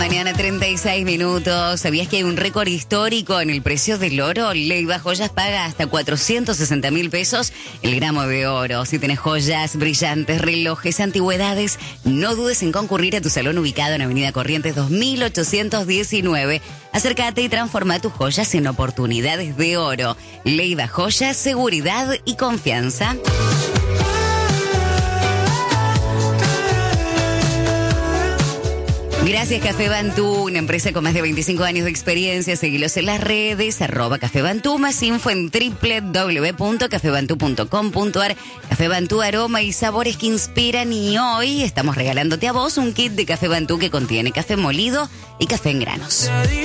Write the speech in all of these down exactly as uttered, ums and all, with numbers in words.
Mañana treinta y seis minutos. ¿Sabías que hay un récord histórico en el precio del oro? Leiva Joyas paga hasta cuatrocientos sesenta mil pesos el gramo de oro. Si tenés joyas, brillantes, relojes, antigüedades, no dudes en concurrir a tu salón ubicado en Avenida Corrientes dos mil ochocientos diecinueve. Acércate y transforma tus joyas en oportunidades de oro. Leiva Joyas, seguridad y confianza. Gracias Café Bantú, una empresa con más de veinticinco años de experiencia. Seguilos en las redes, arroba Café Bantú, más info en doble u doble u doble u punto café bantú punto com punto a r. Café Bantú, aroma y sabores que inspiran, y hoy estamos regalándote a vos un kit de Café Bantú que contiene café molido y café en granos.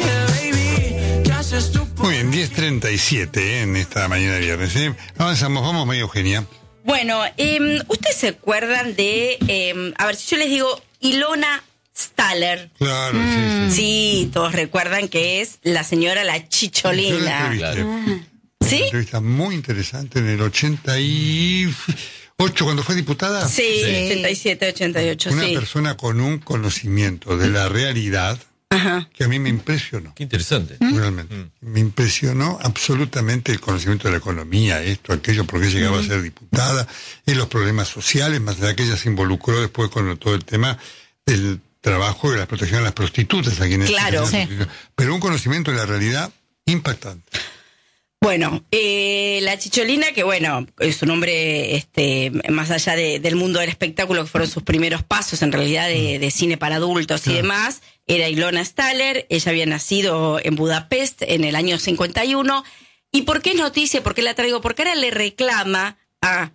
Muy bien, diez treinta y siete ¿eh? En esta mañana de viernes. ¿eh? Avanzamos, vamos, María Eugenia. Bueno, eh, ¿ustedes se acuerdan de, eh, a ver, si yo les digo Ilona Staller? Claro, mm. sí, sí. Sí, todos recuerdan que es la señora La Chicholina. Claro. ¿Sí? Una entrevista muy interesante en el ochenta y ocho, cuando fue diputada. Sí, sí. ochenta y siete, ochenta y ocho, Una sí. persona con un conocimiento de la realidad. Ajá. Que a mí me impresionó. Qué interesante. Realmente. Mm. Me impresionó absolutamente el conocimiento de la economía, esto, aquello, por qué llegaba mm. a ser diputada, en los problemas sociales, más de que ella se involucró después con todo el tema del trabajo de la protección a las prostitutas aquí en este Claro. Sí. Pero un conocimiento de la realidad impactante. Bueno, eh, La Chicholina, que bueno, es un hombre este, más allá de, del mundo del espectáculo, que fueron sus primeros pasos en realidad de, de cine para adultos y demás, era Ilona Staller. Ella había nacido en Budapest en el año cincuenta y uno. ¿Y por qué es noticia? ¿Por qué la traigo? Porque ahora le reclama a...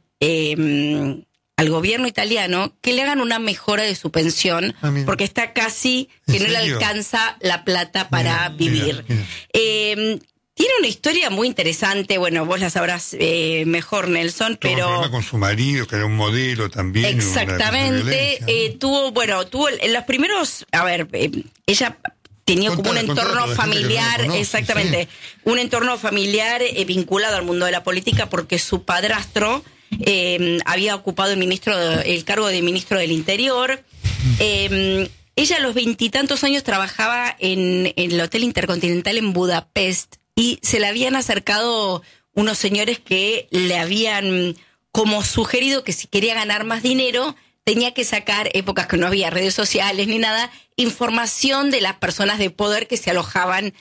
Eh, al gobierno italiano que le hagan una mejora de su pensión, ah, porque está casi que no le alcanza la plata para mira, vivir. Mira, mira. Eh, tiene una historia muy interesante, bueno, vos la sabrás eh, mejor, Nelson, tuvo pero... un problema con su marido, que era un modelo también. Exactamente, eh, tuvo, bueno, tuvo en los primeros, a ver, eh, ella... tenía contale, como un entorno familiar, no exactamente, sí. un entorno familiar eh, vinculado al mundo de la política, porque su padrastro eh, había ocupado el ministro, el cargo de ministro del Interior. Eh, ella a los veintitantos años trabajaba en, en el Hotel Intercontinental en Budapest, y se le habían acercado unos señores que le habían como sugerido que si quería ganar más dinero tenía que sacar, épocas que no había redes sociales ni nada, información de las personas de poder que se alojaban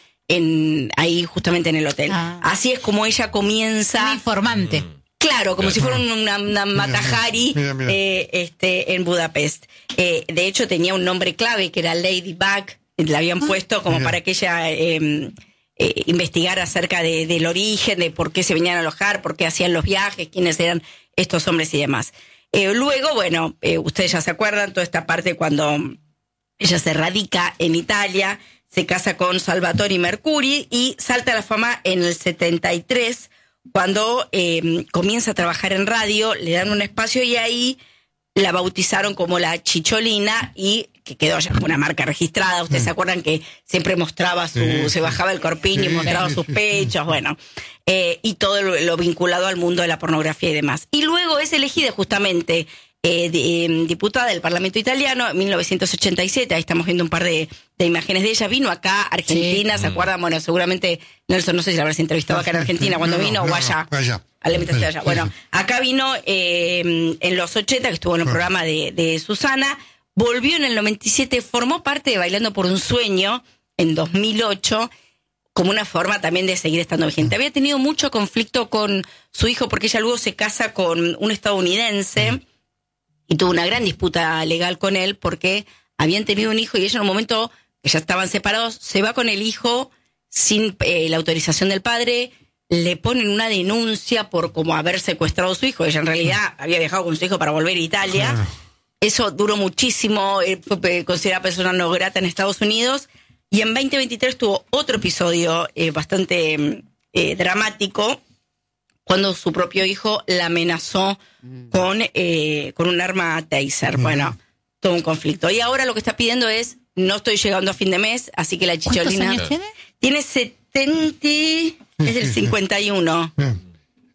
en ahí justamente en el hotel. Ah. Así es como ella comienza... Un informante. Claro, como si fuera una, una Matajari mira, mira. Eh, este, en Budapest. Eh, de hecho tenía un nombre clave que era Ladybug, le habían puesto como mira. para que ella eh, eh, investigara acerca de, del origen, de por qué se venían a alojar, por qué hacían los viajes, quiénes eran estos hombres y demás. Eh, luego, bueno, eh, ustedes ya se acuerdan toda esta parte cuando ella se radica en Italia, se casa con Salvatore Mercuri y salta a la fama en el setenta y tres, cuando eh, comienza a trabajar en radio, le dan un espacio y ahí la bautizaron como La Chicholina, y que quedó ya una marca registrada. Ustedes mm. se acuerdan que siempre mostraba su, sí, se bajaba el corpiño sí, y mostraba sí, sus sí, pechos, sí. bueno, eh, y todo lo, lo vinculado al mundo de la pornografía y demás. Y luego es elegida justamente eh, de, eh, diputada del Parlamento italiano en mil novecientos ochenta y siete. Ahí estamos viendo un par de, de imágenes de ella. Vino acá a Argentina, sí. ¿se acuerdan? Bueno, seguramente, Nelson, no sé si la habrás entrevistado acá en Argentina cuando no, vino no, o allá. No, allá. A la invitación allá. Bueno, acá vino eh, en los ochenta, que estuvo en el programa de, de Susana. Volvió en el noventa y siete, formó parte de Bailando por un Sueño en dos mil ocho, como una forma también de seguir estando vigente. Había tenido mucho conflicto con su hijo porque ella luego se casa con un estadounidense y tuvo una gran disputa legal con él porque habían tenido un hijo y ella en un momento que ya estaban separados, se va con el hijo sin eh, la autorización del padre, le ponen una denuncia por como haber secuestrado a su hijo. Ella en realidad había viajado con su hijo para volver a Italia. Eso duró muchísimo, fue considerada persona no grata en Estados Unidos, y en veinte veintitrés tuvo otro episodio eh, bastante eh, dramático, cuando su propio hijo la amenazó mm. con, eh, con un arma taser. Mm. Bueno, todo un conflicto. Y ahora lo que está pidiendo es, no estoy llegando a fin de mes, así que La Chicholina... ¿Cuántos años tiene? Tiene setenta, es del cincuenta y uno.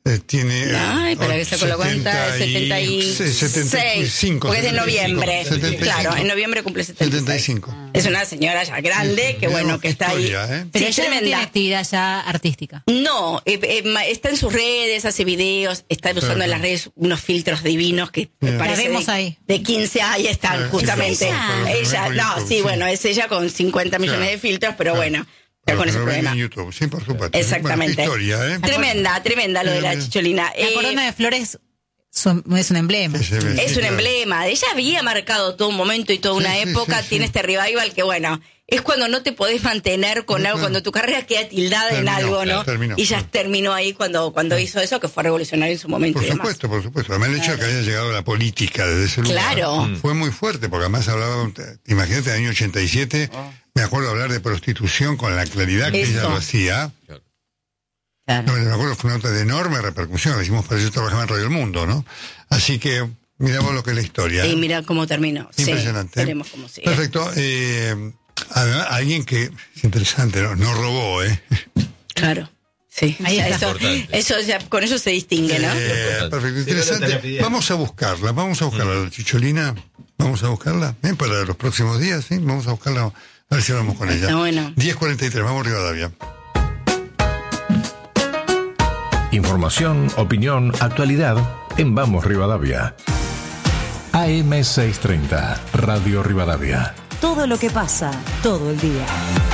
Eh, tiene. Ay, para que saco la cuenta, setenta y seis. Porque es de noviembre. setenta y cinco. Claro, en noviembre cumple setenta y seis. setenta y cinco. Es una señora ya grande, sí, que bueno, que está historia, ahí. ¿Eh? Pero sí, ella no tiene actividad ya artística. No, eh, eh, está en sus redes, hace videos, está usando Perfecto. en las redes unos filtros divinos que me yeah. parece. La vemos de, ahí. De quince, ahí están, justamente. Ella, ella no, sí, sí, bueno, es ella con cincuenta millones claro. de filtros, pero claro. bueno. Pero con ese problema. En YouTube, sí, por supuesto. Exactamente. Bueno, historia, ¿eh? Tremenda, tremenda lo de la Chicholina. La corona eh, de flores son, es un emblema. Es, es un emblema. Ella había marcado todo un momento y toda sí, una sí, época. Sí, tiene sí. este revival que, bueno, es cuando no te podés mantener con no, algo, cuando tu carrera queda tildada terminó, en algo, ¿no? Terminó, y ya terminó ahí cuando, cuando hizo eso, que fue revolucionario en su momento. Por supuesto, por supuesto. Además, el hecho de que haya llegado a la política desde ese lugar claro. fue muy fuerte, porque además hablaba, imagínate, en el año ochenta y siete. Oh. Me acuerdo hablar de prostitución con la claridad que Eso. ella lo hacía. Claro. No, me acuerdo, fue una nota de enorme repercusión. Decimos, para eso trabajaba en Radio El Mundo, ¿no? Así que, miramos lo que es la historia. Y mira cómo terminó. Impresionante. Sí, veremos cómo sigue. Perfecto. Eh, además, alguien que, es interesante, ¿no? No robó, ¿eh? Claro. Sí, ahí está. Eso, eso ya, con eso se distingue, ¿no? Eh, perfecto, interesante. Vamos a buscarla, vamos a buscarla, la Chicholina. Vamos a buscarla, ¿eh? Para los próximos días, ¿sí? Vamos a buscarla. A ver si hablamos con ella. Está bueno. diez cuarenta y tres, vamos Rivadavia. Información, opinión, actualidad en Vamos Rivadavia. A M seiscientos treinta, Radio Rivadavia. Todo lo que pasa, todo el día.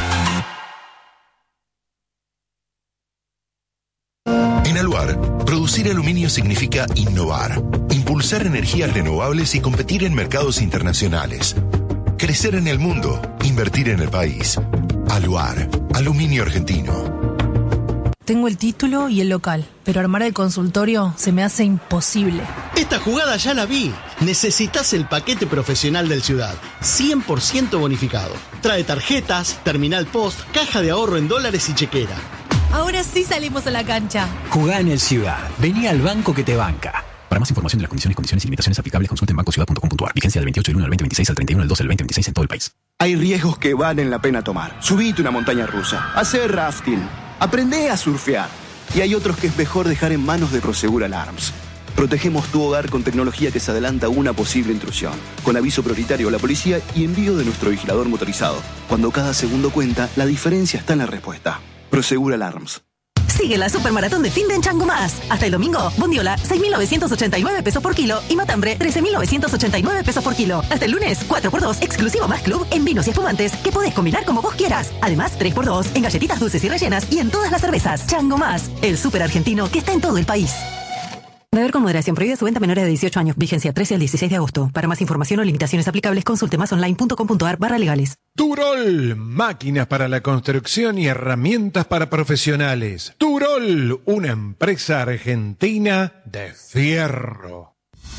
En Aluar, producir aluminio significa innovar, impulsar energías renovables y competir en mercados internacionales. Crecer en el mundo, invertir en el país. Aluar, aluminio argentino. Tengo el título y el local, pero armar el consultorio se me hace imposible. Esta jugada ya la vi. Necesitas el paquete profesional del Ciudad, cien por ciento bonificado. Trae tarjetas, terminal post, caja de ahorro en dólares y chequera. Ahora sí salimos a la cancha. Jugá en el Ciudad. Vení al banco que te banca. Para más información de las condiciones, condiciones y limitaciones aplicables, consulte en banco ciudad punto com punto a r. Vigencia del veintiocho del uno al veinte veintiséis al treinta y uno del doce del veinte veintiséis en todo el país. Hay riesgos que valen la pena tomar. Subite una montaña rusa, hacer rafting, aprende a surfear. Y hay otros que es mejor dejar en manos de Prosegur Alarms. Protegemos tu hogar con tecnología que se adelanta a una posible intrusión, con aviso prioritario a la policía y envío de nuestro vigilador motorizado. Cuando cada segundo cuenta, la diferencia está en la respuesta. Prosegur Alarms. Sigue la supermaratón de fin de en Chango Más. Hasta el domingo, bondiola, seis mil novecientos ochenta y nueve pesos por kilo y matambre, trece mil novecientos ochenta y nueve pesos por kilo. Hasta el lunes, cuatro por dos, exclusivo Más Club en vinos y espumantes que podés combinar como vos quieras. Además, tres por dos en galletitas dulces y rellenas y en todas las cervezas. Chango Más, el súper argentino que está en todo el país. Beber con moderación, prohibida su venta a menores de dieciocho años. Vigencia trece al dieciséis de agosto. Para más información o limitaciones aplicables, consulte más online punto com punto a r barra legales. Turol, máquinas para la construcción y herramientas para profesionales. Turol, una empresa argentina de fierro.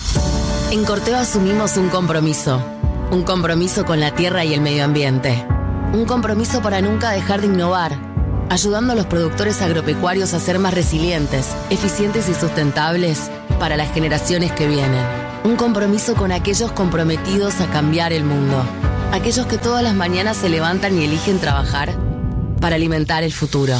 En Corteva asumimos un compromiso. Un compromiso con la tierra y el medio ambiente. Un compromiso para nunca dejar de innovar, ayudando a los productores agropecuarios a ser más resilientes, eficientes y sustentables para las generaciones que vienen. Un compromiso con aquellos comprometidos a cambiar el mundo. Aquellos que todas las mañanas se levantan y eligen trabajar para alimentar el futuro.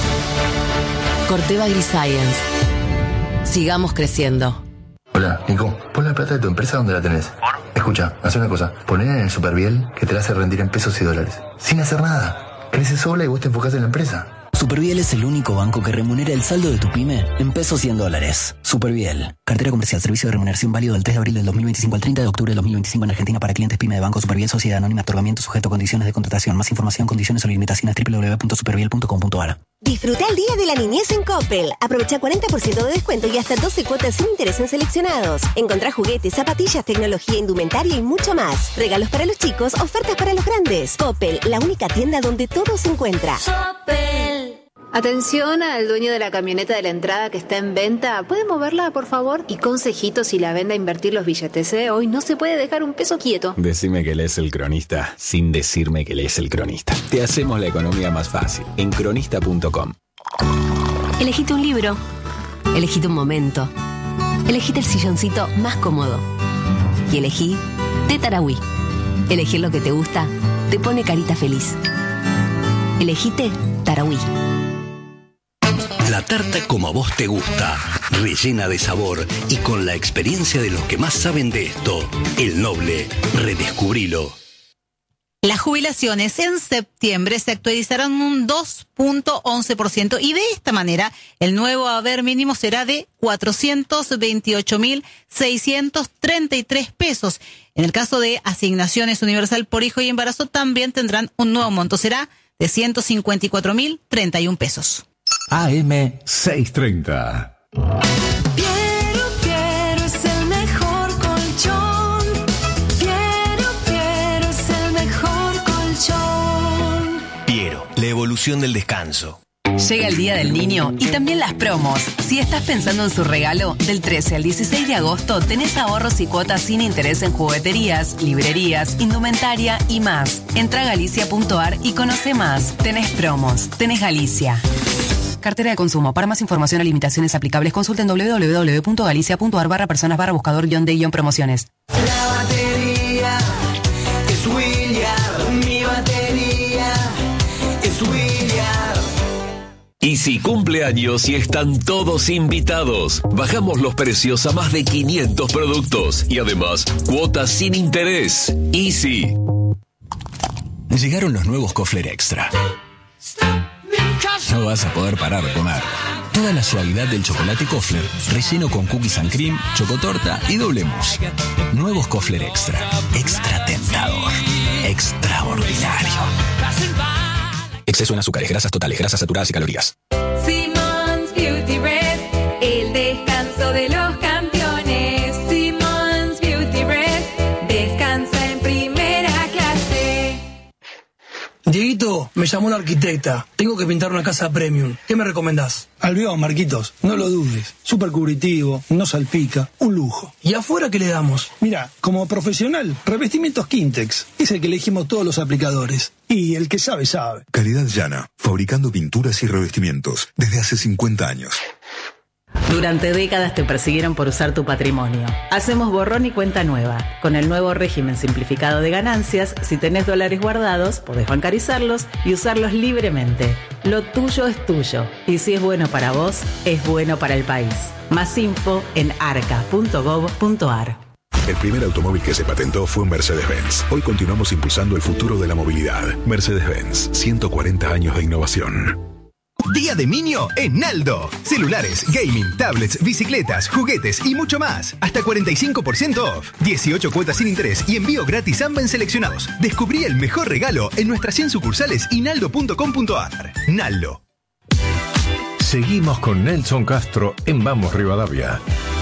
Corteva AgriScience. Sigamos creciendo. Hola, Nico. Pon la plata de tu empresa donde la tenés. ¿Por? Escucha, haz una cosa. Ponela en el Superviel que te la hace rendir en pesos y dólares. Sin hacer nada. Crece sola y vos te enfocás en la empresa. Superviel es el único banco que remunera el saldo de tu pyme en pesos y en dólares. Superviel. Cartera comercial. Servicio de remuneración válido del tres de abril del dos mil veinticinco al treinta de octubre del dos mil veinticinco en Argentina para clientes pyme de Banco Superviel Sociedad Anónima. Otorgamiento sujeto a condiciones de contratación. Más información, condiciones o limitaciones doble u doble u doble u punto superviel punto com punto a r. Disfruta el Día de la Niñez en Coppel. Aprovecha cuarenta por ciento de descuento y hasta doce cuotas sin interés en seleccionados. Encontrá juguetes, zapatillas, tecnología, indumentaria y mucho más. Regalos para los chicos, ofertas para los grandes. Coppel, la única tienda donde todo se encuentra. Coppel. Atención al dueño de la camioneta de la entrada que está en venta. ¿Puede moverla, por favor? Y consejito si la vende a invertir los billetes, ¿eh? Hoy no se puede dejar un peso quieto. Decime que lees El Cronista sin decirme que lees El Cronista. Te hacemos la economía más fácil en cronista punto com. Elegite un libro. Elegite un momento. Elegite el silloncito más cómodo. Y elegí Té Tarahui. Elegir lo que te gusta te pone carita feliz. Elegite Tarahui. La tarta como a vos te gusta, rellena de sabor y con la experiencia de los que más saben de esto. El Noble, redescubrilo. Las jubilaciones en septiembre se actualizarán un dos punto once por ciento y de esta manera el nuevo haber mínimo será de cuatrocientos veintiocho mil seiscientos treinta y tres pesos. En el caso de asignaciones universal por hijo y embarazo también tendrán un nuevo monto, será de ciento cincuenta y cuatro mil treinta y un pesos. A M seiscientos treinta. Piero, Piero es el mejor colchón. Piero, Piero es el mejor colchón. Piero, la evolución del descanso. Llega el Día del Niño y también las promos. Si estás pensando en su regalo, del trece al dieciséis de agosto tenés ahorros y cuotas sin interés en jugueterías, librerías, indumentaria y más. Entra a galicia punto ar y conoce más. Tenés promos, tenés Galicia. Cartera de consumo. Para más información o limitaciones aplicables, consulten doble u doble u doble u punto galicia punto ar barra personas barra buscador guión de guión promociones. La batería es William. Mi batería es William. Easy cumple años y están todos invitados. Bajamos los precios a más de quinientos productos y además cuotas sin interés. Easy. Llegaron los nuevos Kofler Extra. No vas a poder parar de comer. Toda la suavidad del chocolate Kofler, relleno con cookies and cream, chocotorta y doble mousse. Nuevos Kofler Extra. Extra tentador. Extraordinario. Exceso en azúcares, grasas totales, grasas saturadas y calorías. Simmons Beauty Rest, el descanso de los campeones. Simmons Beauty Rest, descansa en primera clase. Dieguito, me llamó la arquitecta. Tengo que pintar una casa premium. ¿Qué me recomendás? Albión, Marquitos, no lo dudes. Súper cubritivo, no salpica, un lujo. ¿Y afuera qué le damos? Mira, como profesional, revestimientos Quintex. Es el que elegimos todos los aplicadores. Y el que sabe, sabe. Calidad Llana, fabricando pinturas y revestimientos desde hace cincuenta años. Durante décadas te persiguieron por usar tu patrimonio. Hacemos borrón y cuenta nueva. Con el nuevo régimen simplificado de ganancias, si tenés dólares guardados, podés bancarizarlos y usarlos libremente. Lo tuyo es tuyo. Y si es bueno para vos, es bueno para el país. Más info en arca punto gov punto ar. El primer automóvil que se patentó fue un Mercedes-Benz. Hoy continuamos impulsando el futuro de la movilidad. Mercedes-Benz, ciento cuarenta años de innovación. Día de Niño en Naldo. Celulares, gaming, tablets, bicicletas, juguetes y mucho más. Hasta cuarenta y cinco por ciento off. dieciocho cuotas sin interés y envío gratis a ambas seleccionados. Descubrí el mejor regalo en nuestras cien sucursales y naldo punto com punto ar. Naldo. Seguimos con Nelson Castro en Vamos Rivadavia.